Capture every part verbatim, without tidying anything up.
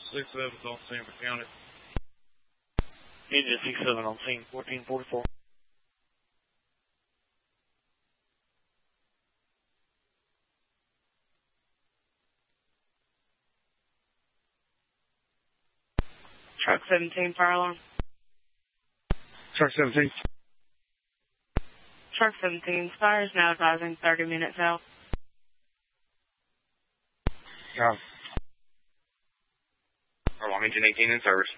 six seven is on scene for county. Engine six seven on scene, fourteen forty-four. Truck seventeen, fire alarm. Truck seventeen. Truck seventeen, fire is now advising thirty minutes out. Yeah. Fire alarm, engine eighteen in service.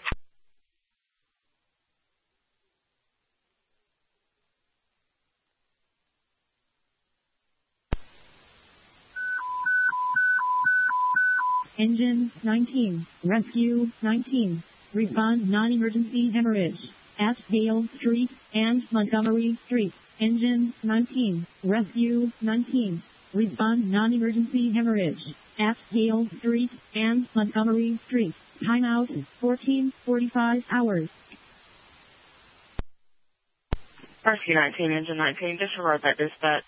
Engine nineteen, rescue nineteen, respond non-emergency hemorrhage at Hale Street and Montgomery Street. Engine nineteen, rescue nineteen, respond non-emergency hemorrhage at Hale Street and Montgomery Street. Timeout fourteen forty-five hours. Rescue nineteen, engine nineteen, disregard that dispatch.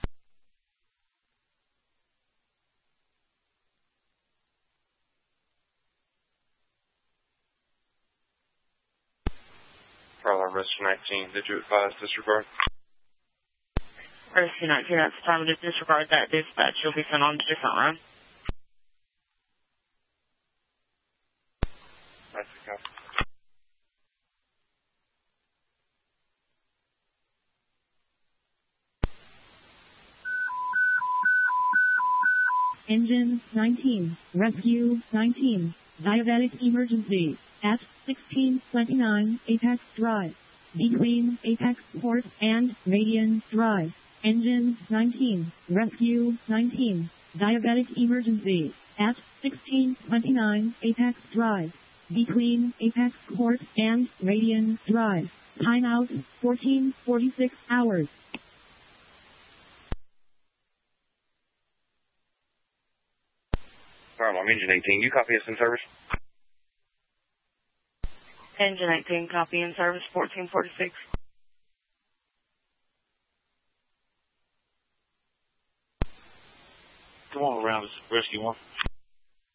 Fire alarm, rescue nineteen, did you advise disregard? Rescue nineteen, at the time of disregard that dispatch, you'll be sent on to a different run. That's the copy. Engine nineteen, rescue nineteen, diabetic emergency at sixteen twenty-nine Apex Drive, between Apex Port and Radian Drive. Engine nineteen, rescue nineteen, diabetic emergency at sixteen twenty-nine Apex Drive, between Apex Port and Radian Drive. Timeout fourteen forty-six hours. Fire alarm, engine eighteen, you copy us in service? Engine eighteen, copy in service, fourteen forty-six. Come on around, rescue one.